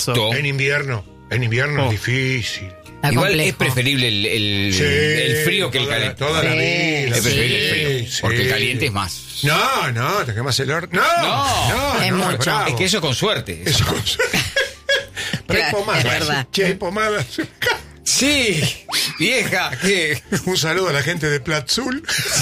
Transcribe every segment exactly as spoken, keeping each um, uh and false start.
Exacto. En invierno, en invierno Oh. es difícil. Está Igual complejo. es preferible el, el, Sí, el frío que el toda la- caliente. Toda la Sí. vida. Es preferible sí, el frío. sí. Porque el caliente es más. No, no, te quemas el horno. No, No, no, es no, mucho. bravo. Es que eso con suerte. Eso con Pero hay Claro, pomadas. es verdad. Che, hay pomadas. Sí, vieja, ¿qué? Un saludo a la gente de Platzul.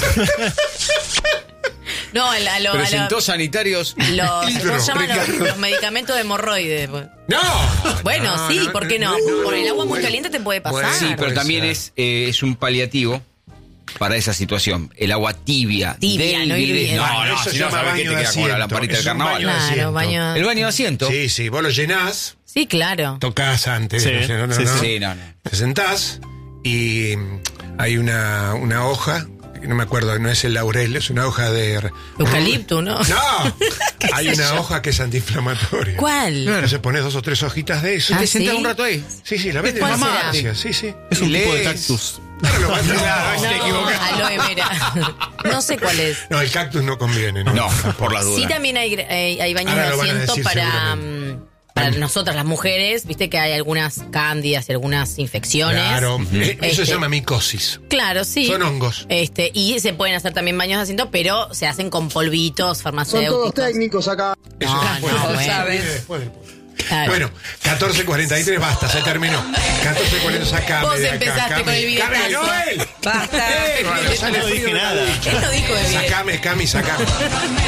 No, a, la- a lo- a lo- Presentó sanitarios. los, Litro, ¿cómo se llaman los, Ricardo. los medicamentos de hemorroides? No. Bueno, No, sí, no, ¿por qué no? Por el agua muy caliente te puede pasar. Bueno, Sí, pero puede también ser. es, eh, es un paliativo para esa situación. El agua tibia. Tibia, del no video- hirviendo. No, no, Eso si se no llama sabes que baño te de queda como la asiento. lamparita Es del un carnaval. baño de Claro, asiento. baño. El baño de asiento. Sí, sí, vos lo llenás, Sí, claro. tocás antes, Sí, no sé, no, no, sí, no. Sí, no, no. Te sentás y mm, hay una, una hoja, que no me acuerdo, no es el laurel, es una hoja de... Eucalipto, ¿no? No, hay sé una yo? hoja que es antiinflamatoria. ¿Cuál? Entonces pones dos o tres hojitas de eso. Ah, Te sentás ¿sí? un rato ahí. Sí, sí, la venden ¿Cuál en será? farmacia, sí, sí. Es un Y tipo de lees. cactus. Claro, lo vas- No, no, te equivocas. Aloe vera. No sé cuál es. no, el cactus no conviene, ¿no? No, por las dudas. Sí, también hay, hay, hay baños Ahora de lo van a asiento decir para, seguramente. mm, para nosotras las mujeres. Viste que hay algunas cándidas y algunas infecciones. Claro, eh, eso Este, se llama micosis. Claro, sí. Son hongos. Este, y se pueden hacer también baños de asiento, pero se hacen con polvitos Son farmacéuticos. todos técnicos acá. Eso No, después, no, después, bueno. después del- Claro. Bueno, catorce cuarenta y tres, basta, se terminó. catorce cuarenta, sacame Vos de acá, empezaste Cami. con el video Cami, falso. Noel. Basta. Eh, cuando sale No frío dije de la nada. ducha. Él no dijo de bien. Sacame, Cami, sacame.